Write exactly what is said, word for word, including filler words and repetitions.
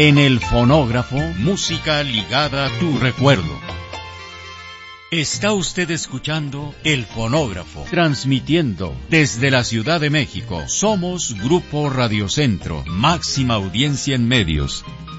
En el fonógrafo, música ligada a tu recuerdo. Está usted escuchando El Fonógrafo, transmitiendo desde la Ciudad de México. Somos Grupo Radio Centro, máxima audiencia en medios.